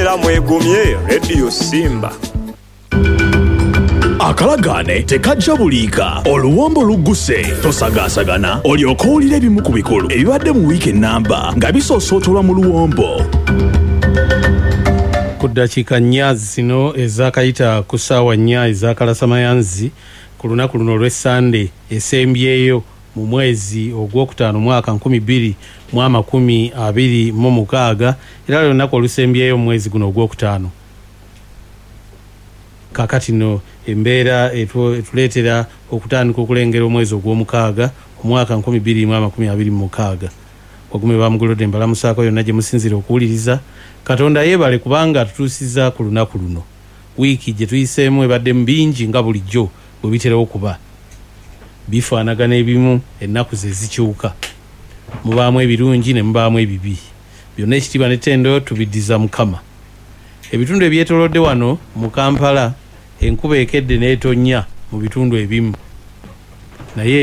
mubeera mwegumye Radio Simba. Akalagane tekajja buliika, oluwombo lugguse, tosagaasagana olyoke owulire ebimu ku bikulu ebibadde mu wiiki ennamba nga bisoosootolwa mu luwombo. Ku ddakiika nnya zino ezakayita ku ssaawa nnya ez'akalasamayanzi ku lunaku luno olw'Essande esembyeyo mu mwezi ogwokutaano mwaka 2026 era lunaku olusembyeyo mu mwezi guno ogwokutaano. Kakati no embeera etuleetera okutandika okulengera omwezi ogw'omukaaga omwaka 2026. Wagume bamugulodde mbalamusaako yonna gye musinzira okuwuliriza. Katonda yeebale kubanga tutuusizza ku lunaku luno. Wiiki gye tuyiseemu ebadde mu bingi nga bulijjo bwe bitera okuba. Bifaanagana ebimu ennaku ze zikyuka. Mubaamu ebirungi ne mubaamu ebibi. Byonna ekitiibwa n'ettendo tubiddiza Mukama. Ebitundu ebyetoolodde wano mu Kampala enkuba ekedde n'etonnya mu bitundu ebimu. Naye